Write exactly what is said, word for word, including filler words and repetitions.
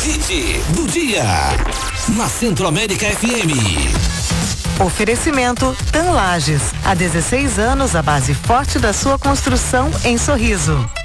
hit do dia. Na Centro-América F M. Oferecimento TAM Lages. Há dezesseis anos, a base forte da sua construção em Sorriso.